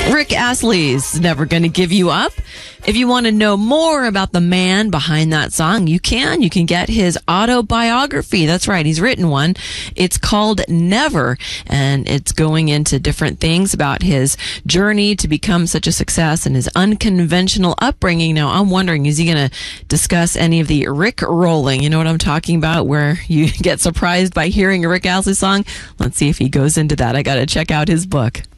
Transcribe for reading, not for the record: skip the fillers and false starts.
Rick Astley's Never Gonna Give You Up. If you want to know more about the man behind that song, you can. You can get his autobiography. That's right. He's written one. It's called Never, and it's going into different things about his journey to become such a success and his unconventional upbringing. Now, I'm wondering, is he going to discuss any of the Rick rolling? You know what I'm talking about, where you get surprised by hearing a Rick Astley song? Let's see if he goes into that. I got to check out his book.